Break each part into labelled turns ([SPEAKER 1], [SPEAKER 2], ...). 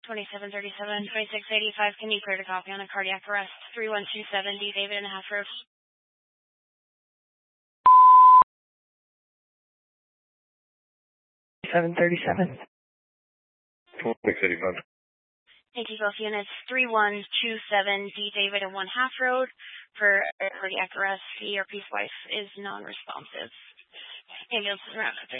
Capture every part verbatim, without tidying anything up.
[SPEAKER 1] twenty-seven thirty-seven, twenty-six eighty-five, can you clear to copy on a cardiac arrest? three one two seven, D. David and a half road.
[SPEAKER 2] seven thirty-seven.
[SPEAKER 3] twenty-six eighty-five.
[SPEAKER 1] Thank you, both units. three one two seven, D. David and one half road for cardiac arrest. The E R P's wife is non-responsive. Ambulance is around code three.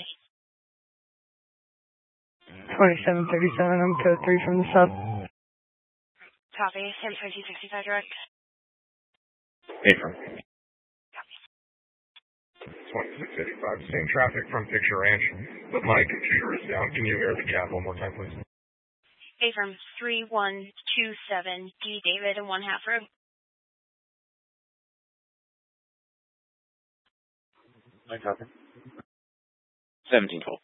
[SPEAKER 2] twenty-seven thirty-seven, I'm code three from the sub.
[SPEAKER 1] Copy. Sam twenty-two sixty-five direct.
[SPEAKER 3] Affirm. twenty-six eighty-five, same traffic from Picture Ranch, but my computer is down. Can you air the cab one more time, please?
[SPEAKER 1] Affirm. three one two seven, D. David and one half road.
[SPEAKER 3] I copy.
[SPEAKER 4] seventeen twelve.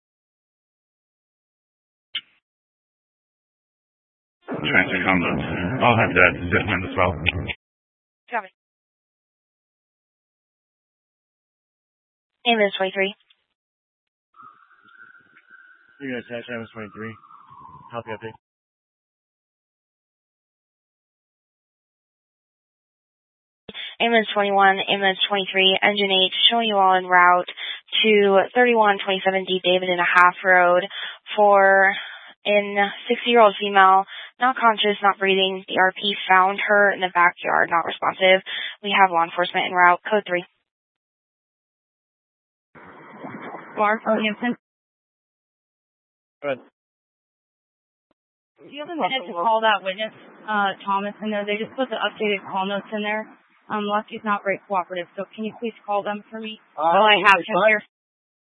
[SPEAKER 5] Transit conduct. I'll have that zipment as well.
[SPEAKER 1] Copy. Ambulance twenty-three.
[SPEAKER 6] You guys attach ambulance twenty-three. Copy update.
[SPEAKER 1] Ambulance twenty-one, ambulance twenty-three, engine eight, showing you all en route to thirty-one twenty-seven D. David and a half road for an sixty-year-old female, not conscious, not breathing. The R P found her in the backyard, not responsive. We have law enforcement en route. Code three.
[SPEAKER 7] Mark Hampton.
[SPEAKER 6] Go ahead.
[SPEAKER 7] Do you have a minute to call that witness, uh, Thomas, in there? They just put the updated call notes in there. Um, Lusty's not very cooperative, so can you please call them for me?
[SPEAKER 6] Uh,
[SPEAKER 7] while I have him here?